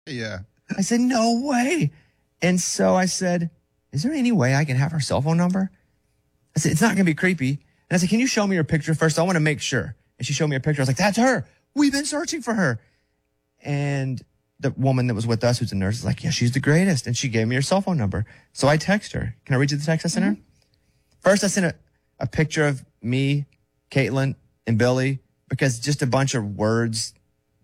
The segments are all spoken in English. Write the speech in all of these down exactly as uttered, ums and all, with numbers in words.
Yeah. I said, no way. And so I said, is there any way I can have her cell phone number? I said, it's not going to be creepy. And I said, can you show me your picture first? I want to make sure. And she showed me a picture. I was like, that's her. We've been searching for her. And the woman that was with us, who's a nurse, is like, yeah, she's the greatest. And she gave me her cell phone number. So I text her. Can I read you the text I sent mm-hmm. her? First, I sent a, a picture of me, Caitlin, and Billy, because just a bunch of words,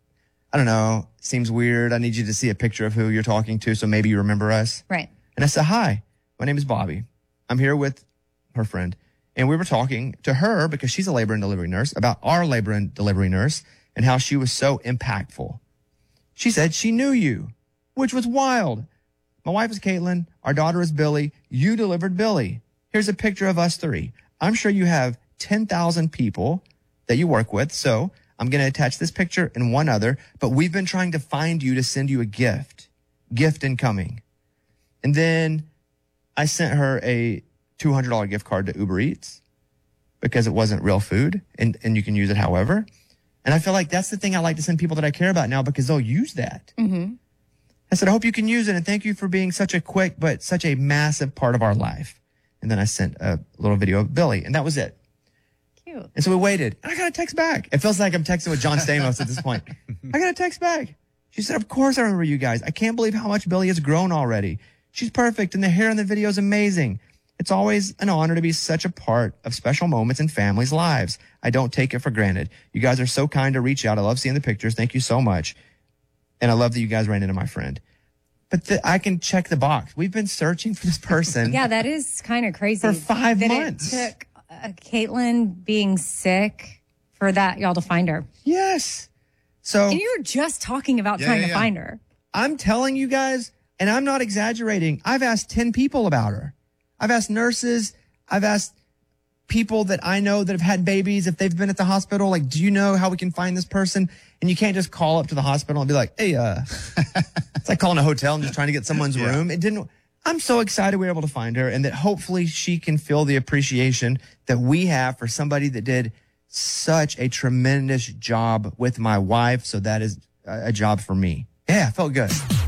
I don't know, seems weird. I need you to see a picture of who you're talking to, so maybe you remember us. Right. And I said, hi, my name is Bobby. I'm here with her friend. And we were talking to her, because she's a labor and delivery nurse, about our labor and delivery nurse and how she was so impactful. She said she knew you, which was wild. My wife is Caitlin. Our daughter is Billy. You delivered Billy. Here's a picture of us three. I'm sure you have ten thousand people that you work with. So I'm going to attach this picture and one other, but we've been trying to find you to send you a gift, gift incoming. And then I sent her a two hundred dollars gift card to Uber Eats because it wasn't real food, and, and you can use it however. And I feel like that's the thing I like to send people that I care about now, because they'll use that. Mm-hmm. I said, I hope you can use it, and thank you for being such a quick but such a massive part of our life. And then I sent a little video of Billy, and that was it. Cute. And so we waited, and I got a text back. It feels like I'm texting with John Stamos at this point. I got a text back. She said, of course I remember you guys. I can't believe how much Billy has grown already. She's perfect, and the hair in the video is amazing. It's always an honor to be such a part of special moments in families' lives. I don't take it for granted. You guys are so kind to reach out. I love seeing the pictures. Thank you so much. And I love that you guys ran into my friend. But the, I can check the box. We've been searching for this person. Yeah, that is kind of crazy. For five that months. It took uh, Caitlin being sick for that, y'all, to find her. Yes. So, and you were just talking about Yeah, trying yeah, to yeah. find her. I'm telling you guys, and I'm not exaggerating, I've asked ten people about her. I've asked nurses. I've asked people that I know that have had babies, if they've been at the hospital, like, do you know how we can find this person? And you can't just call up to the hospital and be like, hey, uh, it's like calling a hotel and just trying to get someone's Yeah. room. It didn't, I'm so excited we were able to find her, and that hopefully she can feel the appreciation that we have for somebody that did such a tremendous job with my wife. So that is a, a job for me. Yeah, it felt good.